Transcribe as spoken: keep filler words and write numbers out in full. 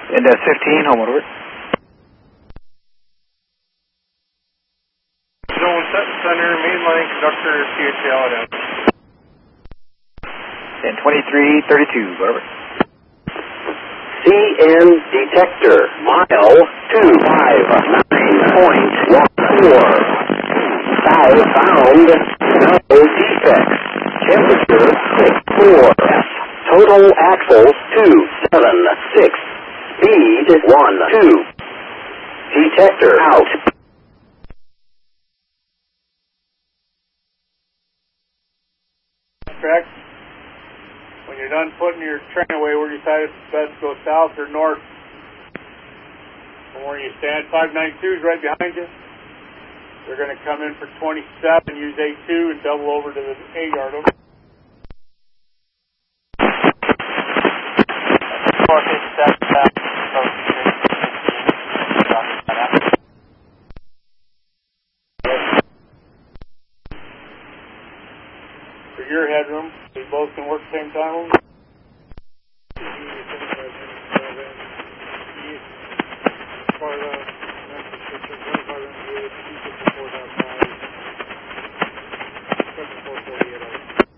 And uh, fifteen, home over. Zone Center, mainline conductor, C H L at And twenty-three thirty-two, over. C N detector, mile two five nine point one four. South found, no defects. Temperature six four. Total axles two seven six. Speed one two. Detector out. Correct. When you're done putting your train away, where you decided it's best to go south or north? From where you stand, five ninety-two is right behind you. They're going to come in for twenty-seven, use A two, and double over to the A yard. Over. For your headroom, we both can work the same time. Over. For the